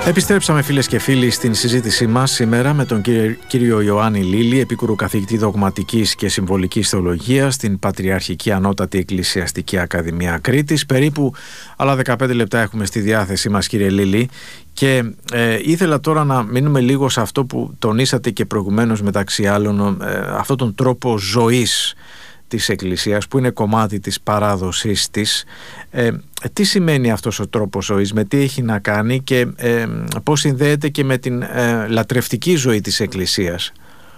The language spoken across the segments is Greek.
Επιστρέψαμε, φίλες και φίλοι, στην συζήτησή μας σήμερα με τον κύριο Ιωάννη Λίλη, επίκουρο καθηγητή δογματικής και συμβολικής θεολογίας στην Πατριαρχική Ανώτατη Εκκλησιαστική Ακαδημία Κρήτης. Περίπου άλλα 15 λεπτά έχουμε στη διάθεσή μας, κύριε Λίλη, και ήθελα τώρα να μείνουμε λίγο σε αυτό που τονίσατε και προηγουμένως, μεταξύ άλλων, αυτόν τον τρόπο ζωής της Εκκλησίας, που είναι κομμάτι της παράδοσης της. Τι σημαίνει αυτός ο τρόπος ζωής, με τι έχει να κάνει και πώς συνδέεται και με την λατρευτική ζωή της Εκκλησίας?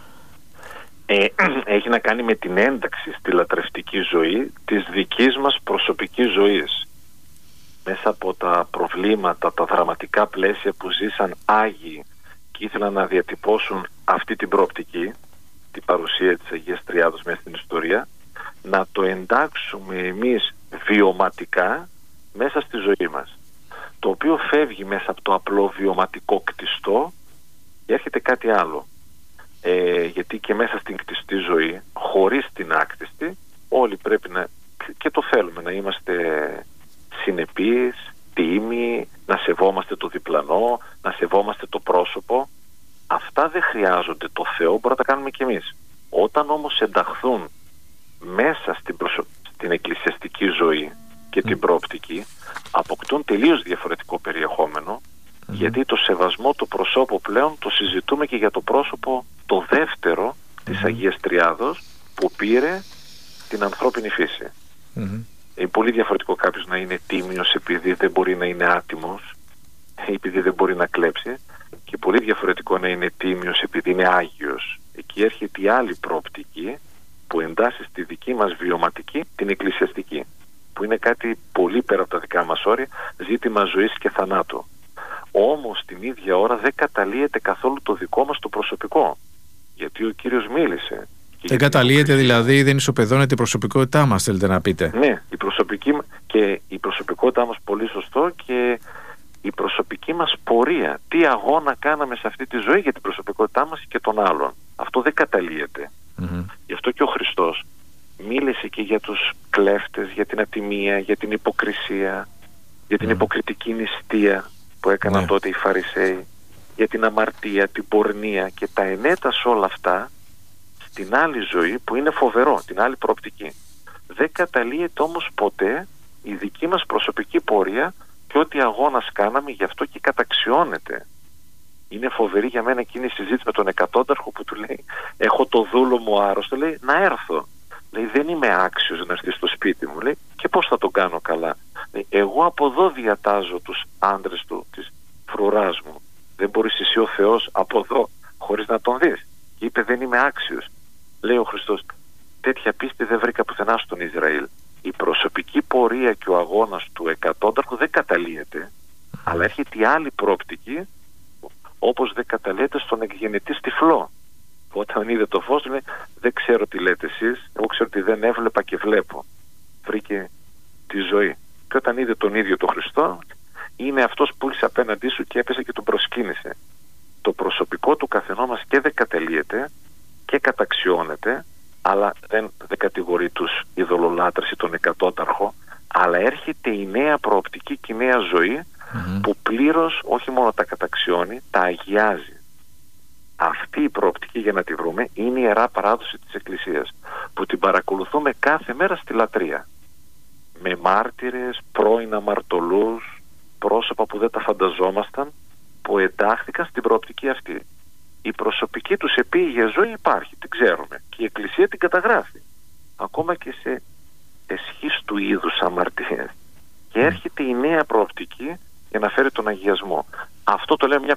Έχει να κάνει με την ένταξη στη λατρευτική ζωή της δικής μας προσωπικής ζωής. Μέσα από τα προβλήματα, τα δραματικά πλαίσια που ζήσαν Άγιοι και ήθελαν να διατυπώσουν αυτή την προοπτική, την παρουσία της Αγίας Τριάδος μέσα στην ιστορία, να το εντάξουμε εμείς βιωματικά μέσα στη ζωή μας, το οποίο φεύγει μέσα από το απλό βιωματικό κτιστό και έρχεται κάτι άλλο, γιατί και μέσα στην κτιστή ζωή, χωρίς την άκτιστη, όλοι πρέπει να, και το θέλουμε, να είμαστε συνεπείς, τίμοι, να σεβόμαστε το διπλανό, να σεβόμαστε το πρόσωπο. Αυτά δεν χρειάζονται το Θεό, μπορούμε να τα κάνουμε κι εμείς. Όταν όμως ενταχθούν μέσα στην εκκλησιαστική ζωή και την προοπτική, αποκτούν τελείως διαφορετικό περιεχόμενο, γιατί το σεβασμό του προσώπου πλέον το συζητούμε και για το πρόσωπο το δεύτερο της Αγίας Τριάδος, που πήρε την ανθρώπινη φύση. Είναι πολύ διαφορετικό κάποιος να είναι τίμιος επειδή δεν μπορεί να είναι άτιμος, επειδή δεν μπορεί να κλέψει, και πολύ διαφορετικό να είναι τίμιος επειδή είναι Άγιος. Εκεί έρχεται η άλλη προοπτική που εντάσσει στη δική μας βιωματική την εκκλησιαστική, που είναι κάτι πολύ πέρα από τα δικά μας όρια, ζήτημα ζωής και θανάτου. Όμως την ίδια ώρα δεν καταλύεται καθόλου το δικό μας το προσωπικό, γιατί ο Κύριος μίλησε. Δεν καταλύεται, δηλαδή δεν ισοπεδώνεται η προσωπικότητά μας, θέλετε να πείτε? Ναι, η προσωπικότητά μας, πολύ σωστό, και η προσωπική μας πορεία. Τι αγώνα κάναμε σε αυτή τη ζωή για την προσωπικότητά μας και των άλλων. Αυτό δεν καταλύεται. Γι' αυτό και ο Χριστός μίλησε και για τους κλέφτες, για την ατιμία, για την υποκρισία, για την υποκριτική νηστεία που έκαναν τότε οι Φαρισαίοι, για την αμαρτία, την πορνεία, και τα ενέτασε όλα αυτά στην άλλη ζωή που είναι φοβερό, την άλλη προοπτική. Δεν καταλύεται όμως ποτέ η δική μας προσωπική πορεία και ό,τι αγώνας κάναμε, γι' αυτό και καταξιώνεται. Είναι φοβερή για μένα εκείνη η συζήτηση με τον εκατόνταρχο που του λέει: έχω το δούλο μου άρρωστο, λέει, να έρθω. Λέει, δεν είμαι άξιος να έρθει στο σπίτι μου. Λέει, και πώς θα τον κάνω καλά? Λέει, εγώ από εδώ διατάζω τους άντρες του, της φρουράς μου. Δεν μπορείς εσύ ο Θεός από εδώ χωρίς να τον δεις? Και είπε, δεν είμαι άξιος. Λέει ο Χριστός, τέτοια πίστη δεν βρήκα πουθενά στον Ισραήλ. Η προσωπική πορεία και ο αγώνας του εκατόνταρχου δεν καταλύεται, αλλά έρχεται η άλλη πρόπτικη, όπως δεν καταλύεται στον εκγεννητή τυφλό. Όταν είδε το φως, λέει, δεν ξέρω τι λέτε εσείς, εγώ ξέρω ότι δεν έβλεπα και βλέπω. Βρήκε τη ζωή. Και όταν είδε τον ίδιο τον Χριστό, είναι αυτός που ήλθε απέναντί σου και έπεσε και τον προσκύνησε. Το προσωπικό του καθενό μας και δεν καταλύεται και καταξιώνεται, αλλά δεν κατηγορεί τους ειδωλολάτρες ή τον εκατόταρχο, αλλά έρχεται η νέα προοπτική και η νέα ζωή, που πλήρως όχι μόνο τα καταξιώνει, τα αγιάζει. Αυτή η προοπτική, για να τη βρούμε, είναι η Ιερά Παράδοση της Εκκλησίας, που την παρακολουθούμε κάθε μέρα στη λατρεία, με μάρτυρες, πρώην αμαρτωλούς, πρόσωπα που δεν τα φανταζόμασταν, που εντάχθηκαν στην προοπτική αυτή. Η προσωπική τους επίγεια ζωή υπάρχει, την ξέρουμε, και η Εκκλησία την καταγράφει, ακόμα και σε εσχής του είδους αμαρτίες. Και έρχεται η νέα προοπτική για να φέρει τον αγιασμό. Αυτό το λέμε μια